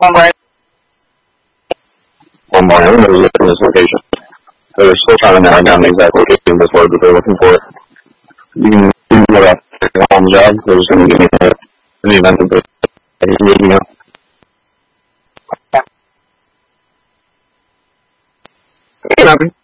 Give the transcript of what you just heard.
Right. One more. Everybody's looking at this location. They're still trying to narrow down the exact location of this word that they're looking for. You can do it on the job. They're just going to give me in the event that they need, you know. Okay,